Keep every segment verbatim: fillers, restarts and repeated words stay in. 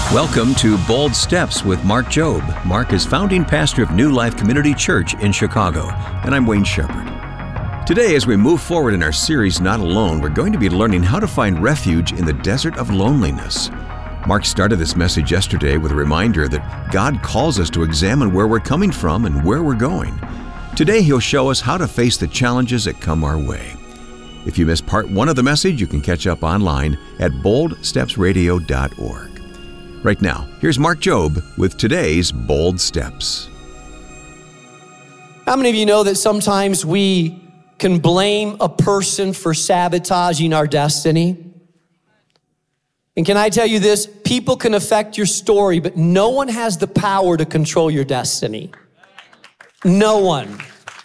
Welcome to Bold Steps with Mark Jobe. Mark is founding pastor of New Life Community Church in Chicago, and I'm Wayne Shepherd. Today, as we move forward in our series, Not Alone, we're going to be learning how to find refuge in the desert of loneliness. Mark started this message yesterday with a reminder that God calls us to examine where we're coming from and where we're going. Today, he'll show us how to face the challenges that come our way. If you missed part one of the message, you can catch up online at bold steps radio dot org. Right now, here's Mark Jobe with today's Bold Steps. How many of you know that sometimes we can blame a person for sabotaging our destiny? And can I tell you this? People can affect your story, but no one has the power to control your destiny. No one.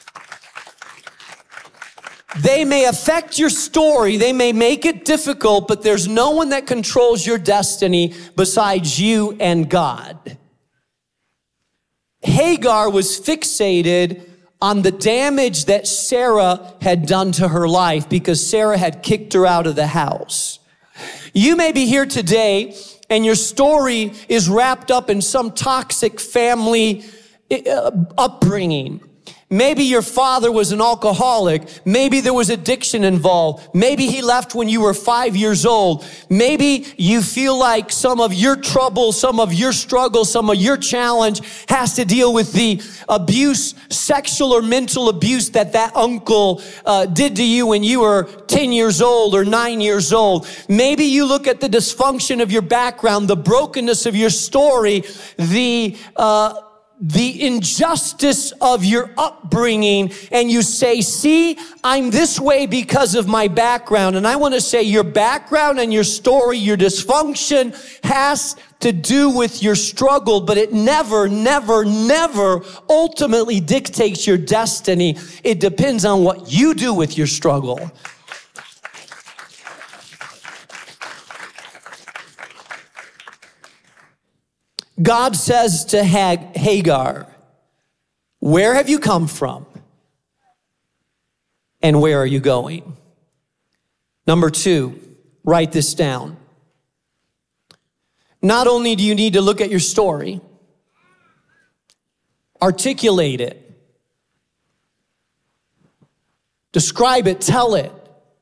They may affect your story, they may make it difficult, but there's no one that controls your destiny besides you and God. Hagar was fixated on the damage that Sarah had done to her life because Sarah had kicked her out of the house. You may be here today and your story is wrapped up in some toxic family upbringing. Maybe your father was an alcoholic. Maybe there was addiction involved. Maybe he left when you were five years old. Maybe you feel like some of your trouble, some of your struggle, some of your challenge has to deal with the abuse, sexual or mental abuse that that uncle uh, did to you when you were ten years old or nine years old. Maybe you look at the dysfunction of your background, the brokenness of your story, the uh the injustice of your upbringing, and you say, see, I'm this way because of my background. And I want to say your background and your story, your dysfunction has to do with your struggle, but it never, never, never ultimately dictates your destiny. It depends on what you do with your struggle. God says to Hagar, where have you come from? And where are you going? Number two, write this down. Not only do you need to look at your story, articulate it, describe it, tell it,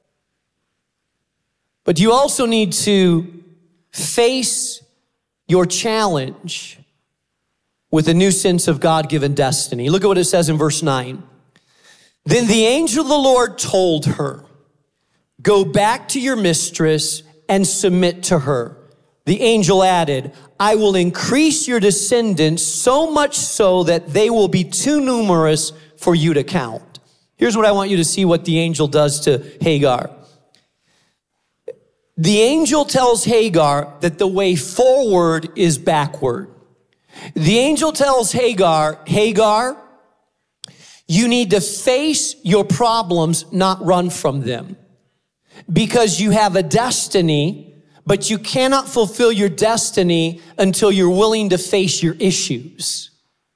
but you also need to face your challenge with a new sense of God-given destiny. Look at what it says in verse nine. Then the angel of the Lord told her, go back to your mistress and submit to her. The angel added, I will increase your descendants so much so that they will be too numerous for you to count. Here's what I want you to see what the angel does to Hagar. The angel tells Hagar that the way forward is backward. The angel tells Hagar, Hagar, you need to face your problems, not run from them. Because you have a destiny, but you cannot fulfill your destiny until you're willing to face your issues.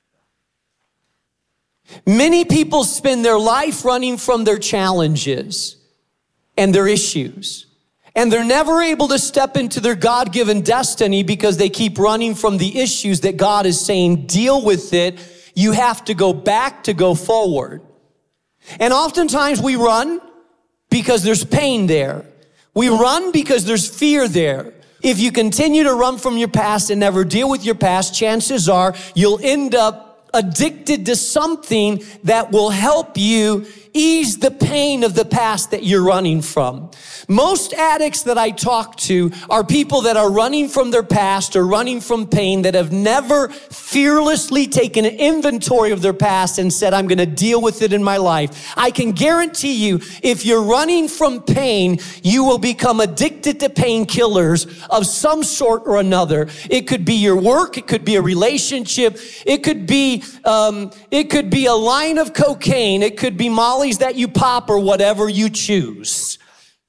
Many people spend their life running from their challenges and their issues. And they're never able to step into their God-given destiny because they keep running from the issues that God is saying, deal with it. You have to go back to go forward. And oftentimes we run because there's pain there. We run because there's fear there. If you continue to run from your past and never deal with your past, chances are you'll end up addicted to something that will help you ease the pain of the past that you're running from. Most addicts that I talk to are people that are running from their past or running from pain that have never fearlessly taken an inventory of their past and said, I'm going to deal with it in my life. I can guarantee you, if you're running from pain, you will become addicted to painkillers of some sort or another. It could be your work. It could be a relationship. It could be, um, it could be a line of cocaine. It could be Molly that you pop or whatever you choose.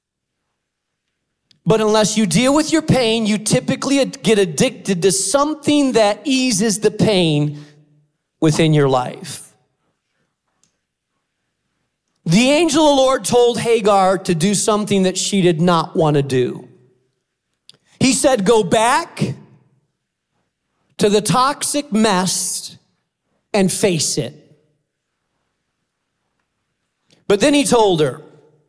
But unless you deal with your pain, you typically get addicted to something that eases the pain within your life. The angel of the Lord told Hagar to do something that she did not want to do. He said, go back to the toxic mess and face it. But then he told her,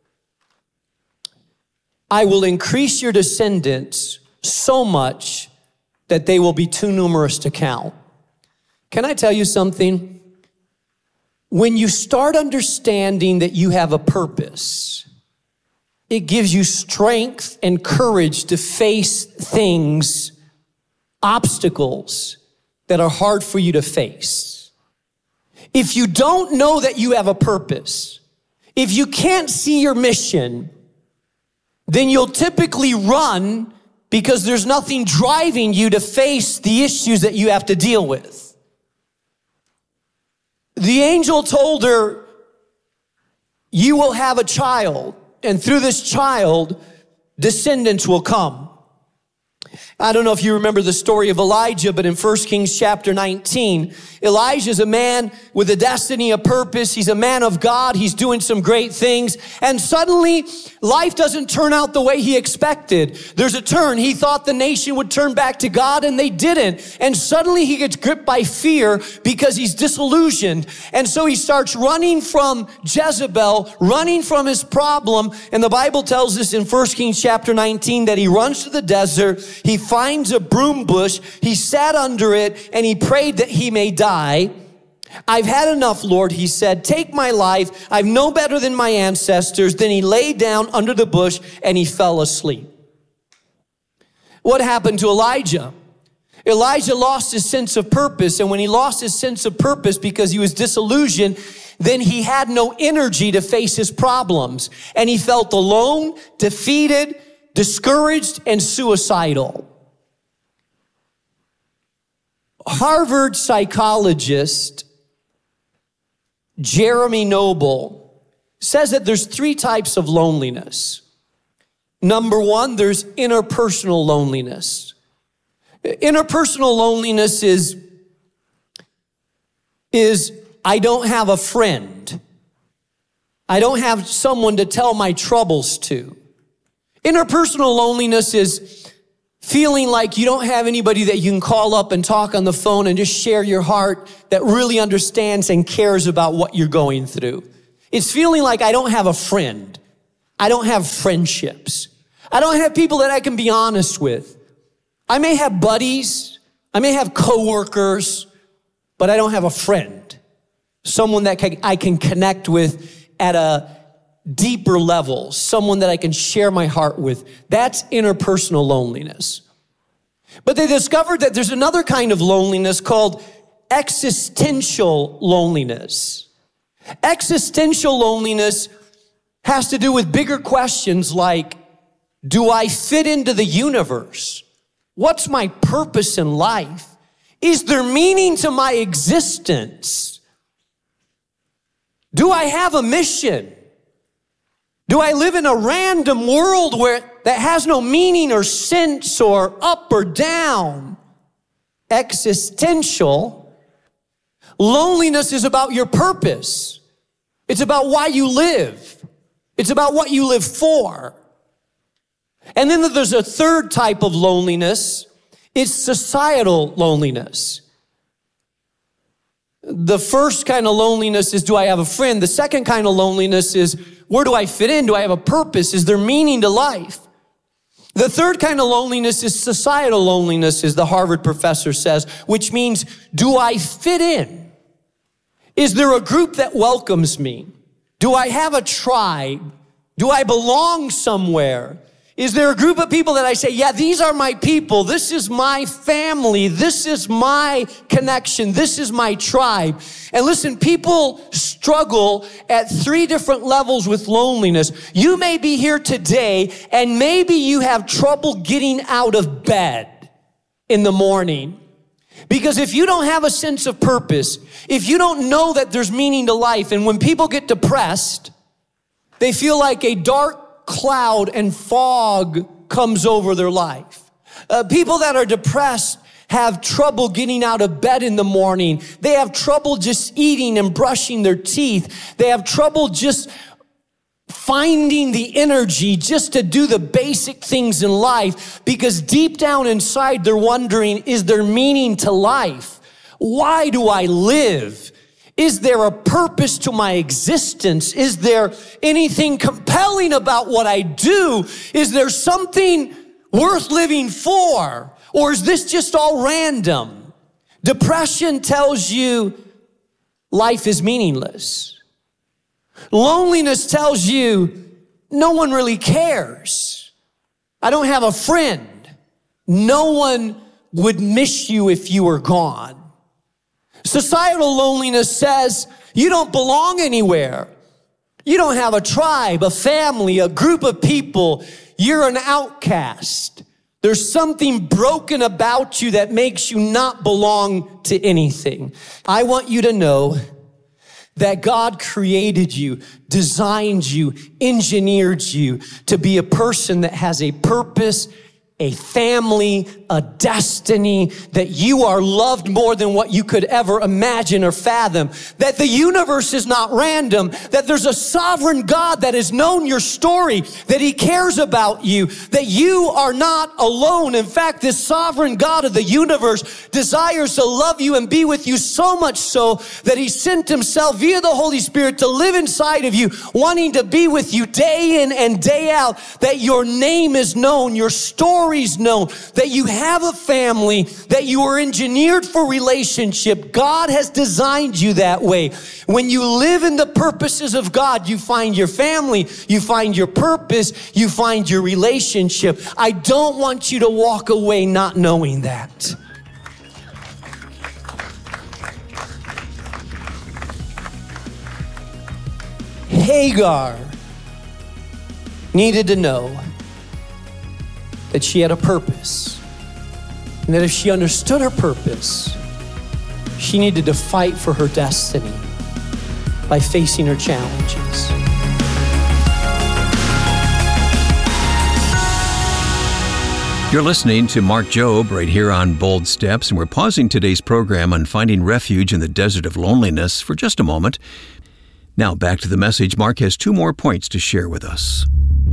I will increase your descendants so much that they will be too numerous to count. Can I tell you something? When you start understanding that you have a purpose, it gives you strength and courage to face things, obstacles that are hard for you to face. If you don't know that you have a purpose, if you can't see your mission, then you'll typically run because there's nothing driving you to face the issues that you have to deal with. The angel told her, you will have a child, and through this child, descendants will come. I don't know if you remember the story of Elijah, but in First Kings chapter nineteen, Elijah's a man with a destiny, a purpose. He's a man of God. He's doing some great things. And suddenly, life doesn't turn out the way he expected. There's a turn. He thought the nation would turn back to God, and they didn't. And suddenly, he gets gripped by fear because he's disillusioned. And so he starts running from Jezebel, running from his problem. And the Bible tells us in First Kings chapter nineteen that he runs to the desert. He finds a broom bush. He sat under it, and he prayed that he may die. I've had enough, Lord, he said. Take my life. I'm no better than my ancestors. Then he lay down under the bush and he fell asleep. What happened to Elijah? Elijah lost his sense of purpose. And when he lost his sense of purpose because he was disillusioned, then he had no energy to face his problems. And he felt alone, defeated, discouraged, and suicidal. Harvard psychologist Jeremy Noble says that there's three types of loneliness. Number one, there's interpersonal loneliness. Interpersonal loneliness is, is I don't have a friend. I don't have someone to tell my troubles to. Interpersonal loneliness is feeling like you don't have anybody that you can call up and talk on the phone and just share your heart that really understands and cares about what you're going through. It's feeling like I don't have a friend. I don't have friendships. I don't have people that I can be honest with. I may have buddies. I may have coworkers, but I don't have a friend. Someone that can, I can connect with at a deeper level, someone that I can share my heart with. That's interpersonal loneliness. But they discovered that there's another kind of loneliness called existential loneliness. Existential loneliness has to do with bigger questions like, do I fit into the universe? What's my purpose in life? Is there meaning to my existence? Do I have a mission? Do I live in a random world where that has no meaning or sense or up or down? Existential loneliness is about your purpose. It's about why you live. It's about what you live for. And then there's a third type of loneliness. It's societal loneliness. The first kind of loneliness is, do I have a friend? The second kind of loneliness is, where do I fit in? Do I have a purpose? Is there meaning to life? The third kind of loneliness is societal loneliness, as the Harvard professor says, which means, do I fit in? Is there a group that welcomes me? Do I have a tribe? Do I belong somewhere? Is there a group of people that I say, yeah, these are my people. This is my family. This is my connection. This is my tribe. And listen, people struggle at three different levels with loneliness. You may be here today and maybe you have trouble getting out of bed in the morning. Because if you don't have a sense of purpose, if you don't know that there's meaning to life, and when people get depressed, they feel like a dark cloud and fog comes over their life. Uh, people that are depressed have trouble getting out of bed in the morning. They have trouble just eating and brushing their teeth. They have trouble just finding the energy just to do the basic things in life, because deep down inside they're wondering, is there meaning to life? Why do I live? Is there a purpose to my existence? Is there anything compelling about what I do? Is there something worth living for? Or is this just all random? Depression tells you life is meaningless. Loneliness tells you no one really cares. I don't have a friend. No one would miss you if you were gone. Societal loneliness says you don't belong anywhere. You don't have a tribe, a family, a group of people. You're an outcast. There's something broken about you that makes you not belong to anything. I want you to know that God created you, designed you, engineered you to be a person that has a purpose, a family, a destiny, that you are loved more than what you could ever imagine or fathom, that the universe is not random, that there's a sovereign God that has known your story, that he cares about you, that you are not alone. In fact, this sovereign God of the universe desires to love you and be with you so much so that he sent himself via the Holy Spirit to live inside of you, wanting to be with you day in and day out, that your name is known, your story's known, that you have a family, that you are engineered for relationship. God has designed you that way. When you live in the purposes of God, you find your family, you find your purpose, you find your relationship. I don't want you to walk away not knowing that. Hagar needed to know that she had a purpose, and that if she understood her purpose, she needed to fight for her destiny by facing her challenges. You're listening to Mark Jobe right here on Bold Steps, and we're pausing today's program on finding refuge in the desert of loneliness for just a moment. Now back to the message. Mark has two more points to share with us.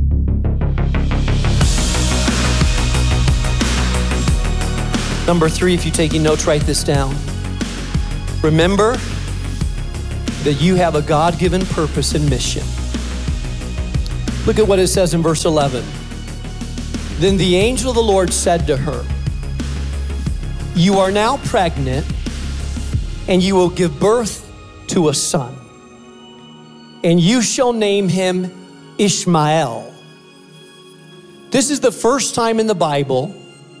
Number three, if you're taking notes, write this down. Remember that you have a God-given purpose and mission. Look at what it says in verse eleven. Then the angel of the Lord said to her, "You are now pregnant, and you will give birth to a son, and you shall name him Ishmael." This is the first time in the Bible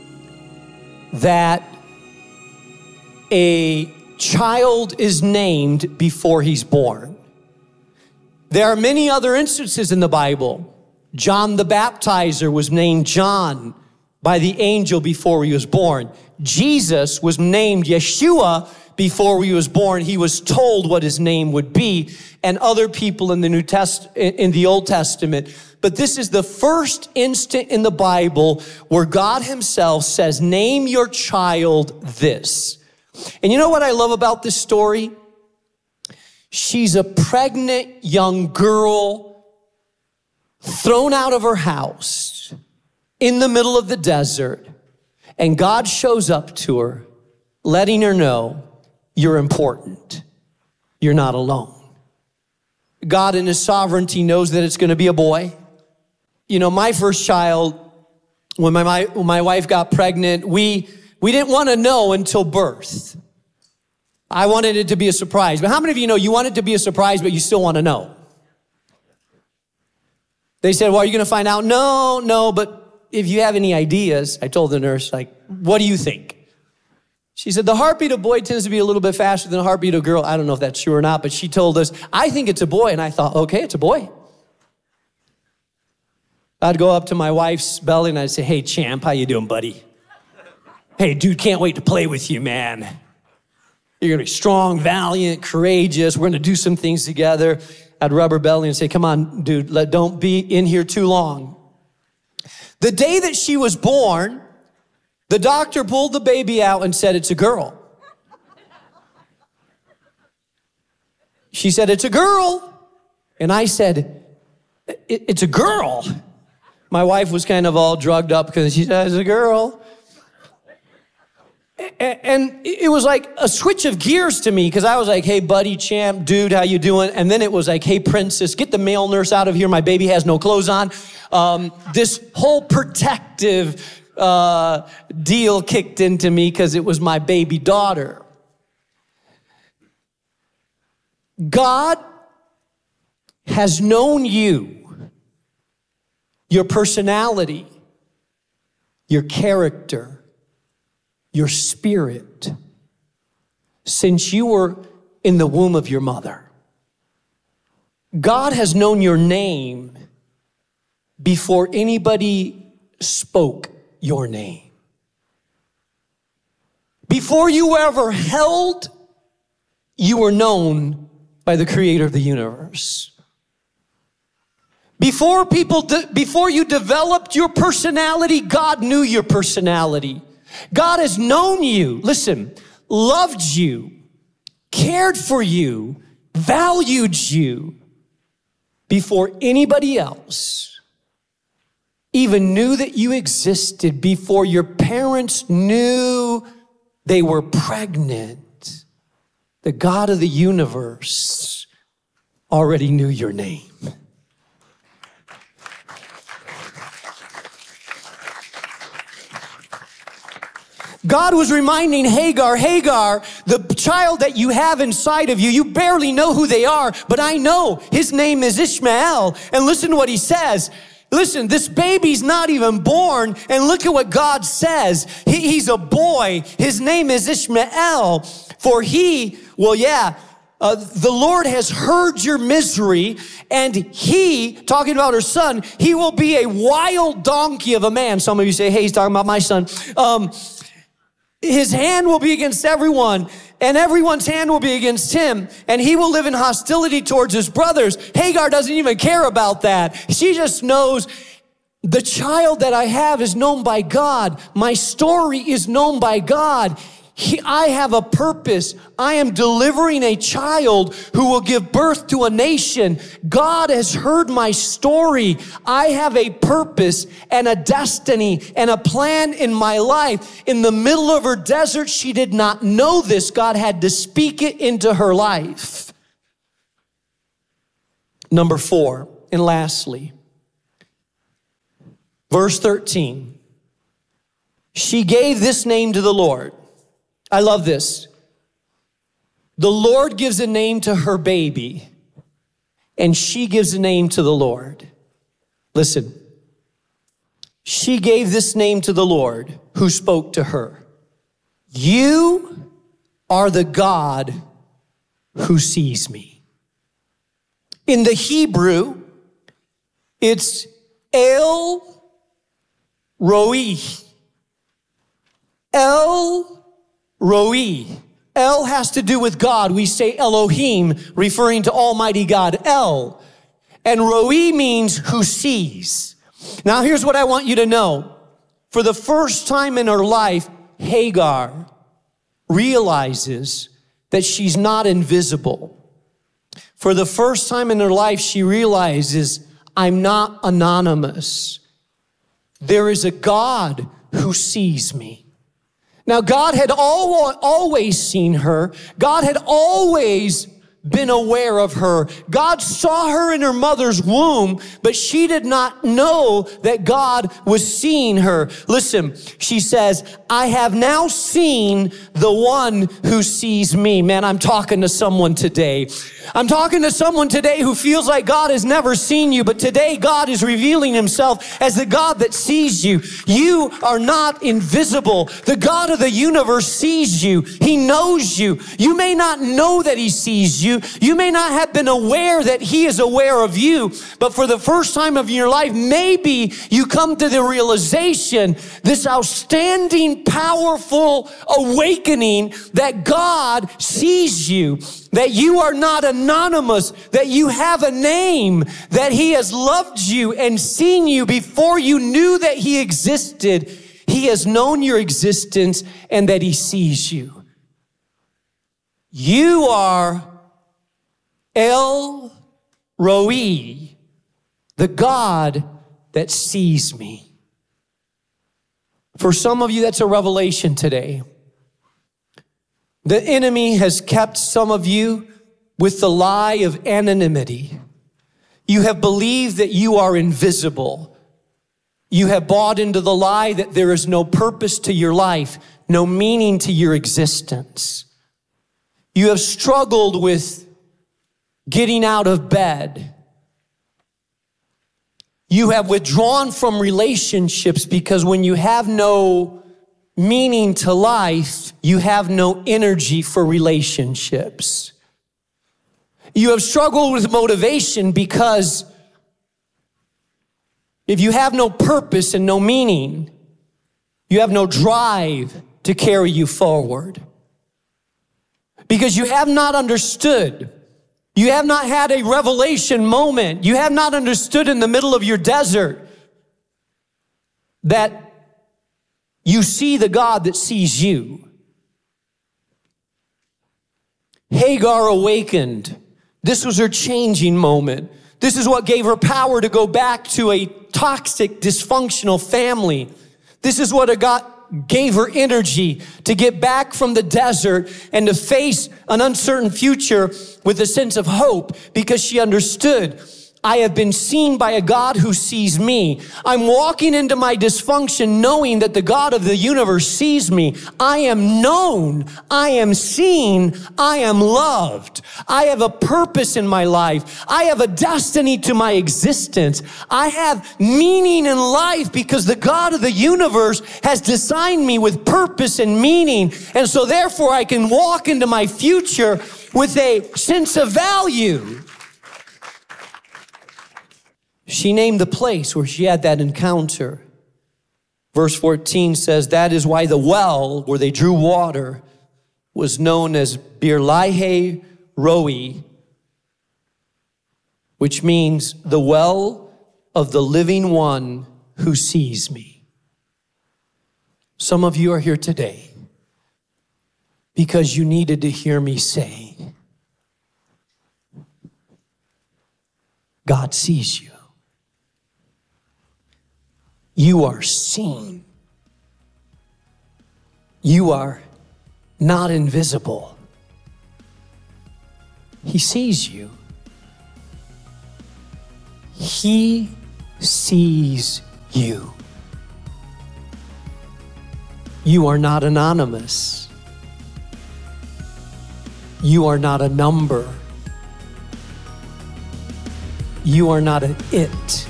that a child is named before he's born. There are many other instances in the Bible. John the Baptizer was named John by the angel before he was born. Jesus was named Yeshua before he was born. He was told what his name would be, and other people in the New Test in the Old Testament. But this is the first instant in the Bible where God himself says, name your child this. And you know what I love about this story? She's a pregnant young girl thrown out of her house in the middle of the desert, and God shows up to her, letting her know, you're important. You're not alone. God in his sovereignty knows that it's going to be a boy. You know, my first child, when my, my, when my wife got pregnant, we, we didn't want to know until birth. I wanted it to be a surprise. But how many of you know you want it to be a surprise, but you still want to know? They said, well, are you going to find out? No, no, but if you have any ideas, I told the nurse, like, what do you think? She said, the heartbeat of a boy tends to be a little bit faster than the heartbeat of a girl. I don't know if that's true or not, but she told us, I think it's a boy. And I thought, okay, it's a boy. I'd go up to my wife's belly and I'd say, hey, champ, how you doing, buddy? Hey, dude, can't wait to play with you, man. You're gonna be strong, valiant, courageous. We're gonna do some things together. I'd rub her belly and say, come on, dude, let, don't be in here too long. The day that she was born, the doctor pulled the baby out and said, it's a girl. She said, it's a girl. And I said, it, it's a girl. My wife was kind of all drugged up because she said, it's a girl. And it was like a switch of gears to me because I was like, hey, buddy, champ, dude, how you doing? And then it was like, hey, princess, get the male nurse out of here. My baby has no clothes on. Um, this whole protective uh, deal kicked into me because it was my baby daughter. God has known you, your personality, your character, your spirit, since you were in the womb of your mother. God has known your name before anybody spoke your name. Before you were ever held, you were known by the creator of the universe. Before people, de- before you developed your personality, God knew your personality. God has known you, listen, loved you, cared for you, valued you before anybody else even knew that you existed, before your parents knew they were pregnant. The God of the universe already knew your name. God was reminding Hagar, Hagar, the child that you have inside of you, you barely know who they are, but I know his name is Ishmael. And listen to what he says. Listen, this baby's not even born, and look at what God says. He, he's a boy. His name is Ishmael, for he, well, yeah, uh, the Lord has heard your misery, and he, talking about her son, he will be a wild donkey of a man. Some of you say, hey, he's talking about my son. Um, His hand will be against everyone, and everyone's hand will be against him, and he will live in hostility towards his brothers. Hagar doesn't even care about that. She just knows the child that I have is known by God. My story is known by God. He, I have a purpose. I am delivering a child who will give birth to a nation. God has heard my story. I have a purpose and a destiny and a plan in my life. In the middle of her desert, she did not know this. God had to speak it into her life. Number four, and lastly, verse thirteen. She gave this name to the Lord. I love this. The Lord gives a name to her baby, and she gives a name to the Lord. Listen, she gave this name to the Lord who spoke to her. You are the God who sees me. In the Hebrew, it's El Roi. El Roi. El has to do with God. We say Elohim, referring to Almighty God, El. And Roi means who sees. Now here's what I want you to know. For the first time in her life, Hagar realizes that she's not invisible. For the first time in her life, she realizes, I'm not anonymous. There is a God who sees me. Now, God had always seen her. God had always been aware of her. God saw her in her mother's womb, but she did not know that God was seeing her. Listen, she says, I have now seen the one who sees me. Man, I'm talking to someone today. I'm talking to someone today who feels like God has never seen you, but today God is revealing himself as the God that sees you. You are not invisible. The God of the universe sees you. He knows you. You may not know that he sees you. You may not have been aware that he is aware of you, but for the first time of your life, maybe you come to the realization, this outstanding, powerful awakening that God sees you, that you are not anonymous, that you have a name, that he has loved you and seen you before you knew that he existed. He has known your existence and that he sees you. You are El Roi, the God that sees me. For some of you, that's a revelation today. The enemy has kept some of you with the lie of anonymity. You have believed that you are invisible. You have bought into the lie that there is no purpose to your life, no meaning to your existence. You have struggled with getting out of bed. You have withdrawn from relationships because when you have no meaning to life, you have no energy for relationships. You have struggled with motivation because if you have no purpose and no meaning, you have no drive to carry you forward. Because you have not understood. You have not had a revelation moment. You have not understood in the middle of your desert that you see the God that sees you. Hagar awakened. This was her changing moment. This is what gave her power to go back to a toxic, dysfunctional family. This is what got, gave her energy to get back from the desert and to face an uncertain future with a sense of hope, because she understood, I have been seen by a God who sees me. I'm walking into my dysfunction knowing that the God of the universe sees me. I am known. I am seen. I am loved. I have a purpose in my life. I have a destiny to my existence. I have meaning in life because the God of the universe has designed me with purpose and meaning. And so therefore I can walk into my future with a sense of value. She named the place where she had that encounter. Verse fourteen says, that is why the well where they drew water was known as Bir Lahai Roi, which means the well of the living one who sees me. Some of you are here today because you needed to hear me say, God sees you. You are seen. You are not invisible. He sees you. He sees you. You are not anonymous. You are not a number. You are not an it.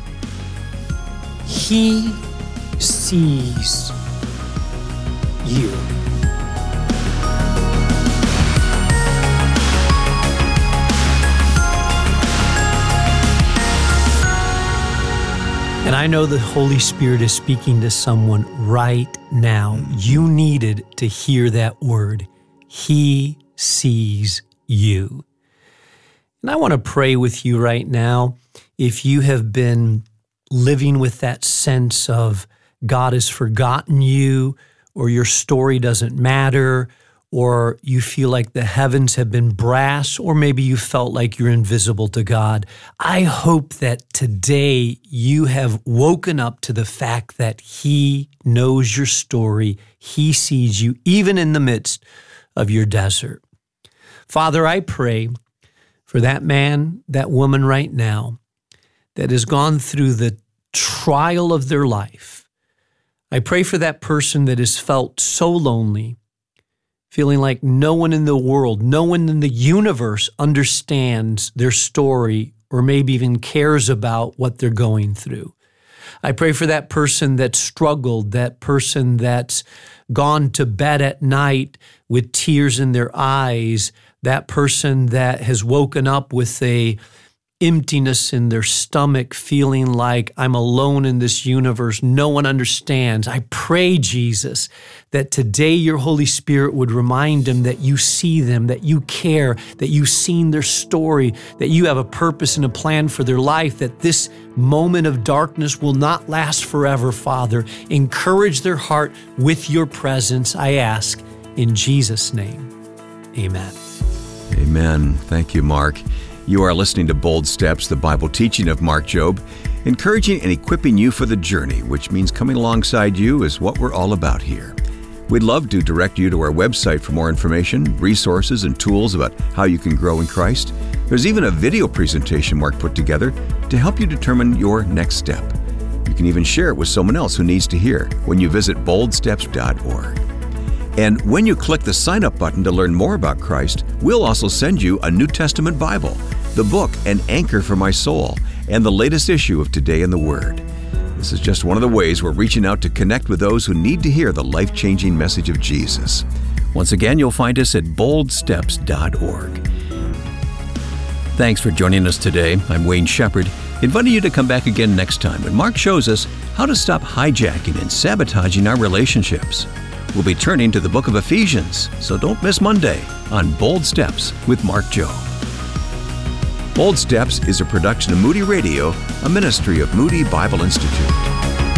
He sees you. And I know the Holy Spirit is speaking to someone right now. You needed to hear that word. He sees you. And I want to pray with you right now. If you have been living with that sense of God has forgotten you, or your story doesn't matter, or you feel like the heavens have been brass, or maybe you felt like you're invisible to God, I hope that today you have woken up to the fact that He knows your story. He sees you even in the midst of your desert. Father, I pray for that man, that woman right now that has gone through the trial of their life. I pray for that person that has felt so lonely, feeling like no one in the world, no one in the universe understands their story or maybe even cares about what they're going through. I pray for that person that struggled, that person that's gone to bed at night with tears in their eyes, that person that has woken up with a emptiness in their stomach, feeling like I'm alone in this universe. No one understands. I pray, Jesus, that today your Holy Spirit would remind them that you see them, that you care, that you've seen their story, that you have a purpose and a plan for their life, that this moment of darkness will not last forever, Father. Encourage their heart with your presence, I ask, in Jesus' name. Amen. Amen. Thank you, Mark. You are listening to Bold Steps, the Bible teaching of Mark Jobe, encouraging and equipping you for the journey, which means coming alongside you is what we're all about here. We'd love to direct you to our website for more information, resources, and tools about how you can grow in Christ. There's even a video presentation Mark put together to help you determine your next step. You can even share it with someone else who needs to hear when you visit bold steps dot org. And when you click the sign up button to learn more about Christ, we'll also send you a New Testament Bible, the book An Anchor for My Soul, and the latest issue of Today in the Word. This is just one of the ways we're reaching out to connect with those who need to hear the life-changing message of Jesus. Once again, you'll find us at bold steps dot org. Thanks for joining us today. I'm Wayne Shepherd, inviting you to come back again next time when Mark shows us how to stop hijacking and sabotaging our relationships. We'll be turning to the book of Ephesians, so don't miss Monday on Bold Steps with Mark Jobe. Bold Steps is a production of Moody Radio, a ministry of Moody Bible Institute.